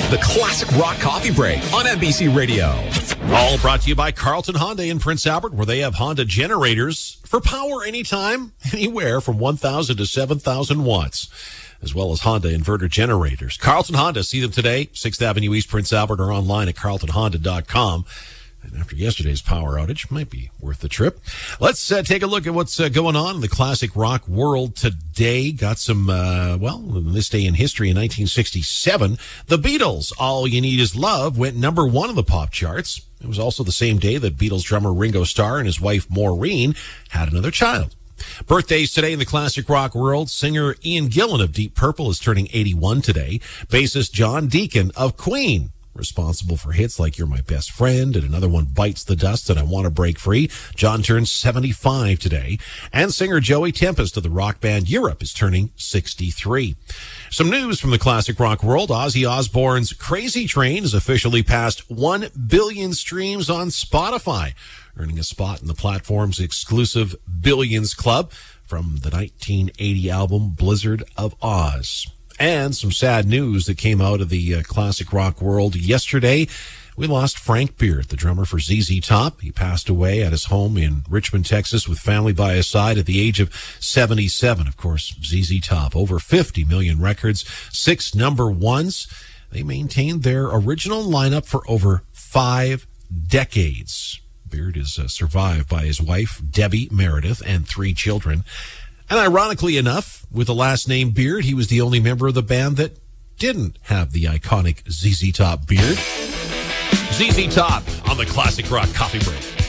The Classic Rock Coffee Break on NBC Radio. All brought to you by Carlton Honda in Prince Albert, where they have Honda generators for power anytime, anywhere from 1,000 to 7,000 watts, as well as Honda inverter generators. Carlton Honda, see them today, 6th Avenue East, Prince Albert, or online at carltonhonda.com. And after yesterday's power outage, might be worth the trip. Let's take a look at what's going on in the classic rock world today. Got some, this day in history in 1967, the Beatles, All You Need Is Love, went number 1 on the pop charts. It was also the same day that Beatles drummer Ringo Starr and his wife Maureen had another child. Birthdays today in the classic rock world. Singer Ian Gillan of Deep Purple is turning 81 today. Bassist John Deacon of Queen, responsible for hits like You're My Best Friend and another one, Bites the Dust and I Want to Break Free. John turns 75 today. And singer Joey Tempest of the rock band Europe is turning 63. Some news from the classic rock world. Ozzy Osbourne's Crazy Train has officially passed 1 billion streams on Spotify, earning a spot in the platform's exclusive Billions Club from the 1980 album Blizzard of Oz. And some sad news that came out of the classic rock world yesterday. We lost Frank Beard, the drummer for ZZ Top. He passed away at his home in Richmond, Texas, with family by his side at the age of 77. Of course, ZZ Top, over 50 million records, 6 number ones. They maintained their original lineup for over 5 decades. Beard is survived by his wife, Debbie Meredith, and 3 children. And ironically enough, with the last name Beard, he was the only member of the band that didn't have the iconic ZZ Top beard. ZZ Top on the Classic Rock Coffee Break.